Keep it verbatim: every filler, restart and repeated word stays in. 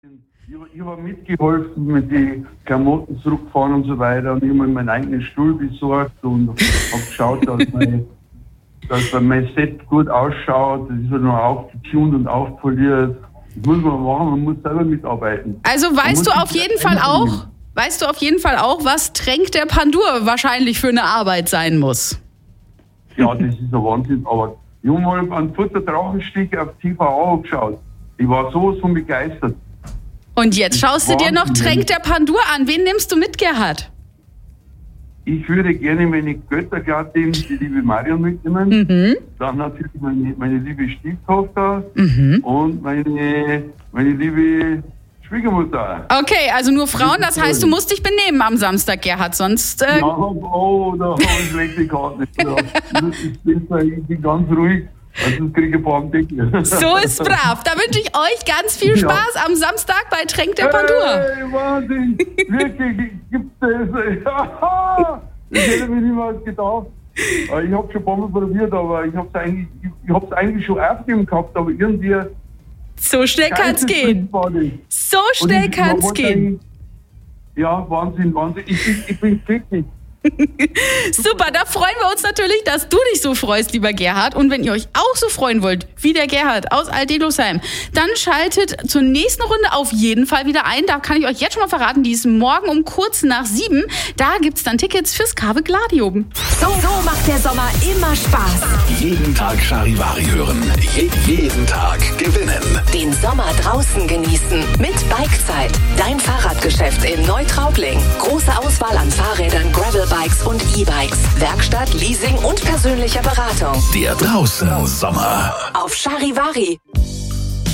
Ich, ich habe mitgeholfen mit den Klamotten zurückgefahren und so weiter und ich habe mir meinen eigenen Stuhl besorgt und habe geschaut, dass mein, dass mein Set gut ausschaut. Das ist ja noch aufgetunt und aufpoliert. Das muss man machen, man muss selber mitarbeiten. Also weißt du auf jeden Fall auch, weißt du auf jeden Fall auch, was Tränk der Pandur wahrscheinlich für eine Arbeit sein muss. Ja, das ist ein Wahnsinn, aber ich habe mal einen Futterdrachensteg auf T V A angeschaut. Ich war sowas von begeistert. Und jetzt schaust du dir noch Tränk der Pandur an. Wen nimmst du mit, Gerhard? Ich würde gerne meine Göttergattin, die liebe Marion, mitnehmen. Mhm. Dann natürlich meine, meine liebe Stieftochter Mhm. und meine, meine liebe Schwiegermutter. Okay, also nur Frauen, das heißt, du musst dich benehmen am Samstag, Gerhard, sonst... Äh Ja, oh, da habe ich schlechte Karten. Ich bin, ich bin ganz ruhig, sonst kriege ich ein paar am Deckel. So ist brav. Da wünsche ich euch ganz viel Spaß am Samstag bei Tränk der Pandur. Hey, Wahnsinn! Wirklich, gibt es. Das hätte mir niemals gedacht. Ich habe schon ein paar Mal probiert, aber ich habe es eigentlich, ich hab's eigentlich schon aufgegeben gehabt, aber irgendwie... So schnell kann es gehen. So schnell kann es gehen. Ja, Wahnsinn, Wahnsinn. Ich bin, ich bin glücklich. Super, da freuen wir uns natürlich, dass du dich so freust, lieber Gerhard. Und wenn ihr euch auch so freuen wollt, wie der Gerhard aus Alt-Delosheim, dann schaltet zur nächsten Runde auf jeden Fall wieder ein. Da kann ich euch jetzt schon mal verraten, die ist morgen um kurz nach sieben. Da gibt's dann Tickets fürs Cave Gladium. So, so macht der Sommer immer Spaß. Jeden Tag Charivari hören. Je- jeden Tag gewinnen. Den Sommer draußen genießen mit Bikezeit. Dein Fahrradgeschäft in Neutraubling. Große Auswahl an Fahrrädern, Gravelbikes und E-Bikes. Werkstatt, Leasing und persönlicher Beratung. Der draußen Sommer. Auf Charivari.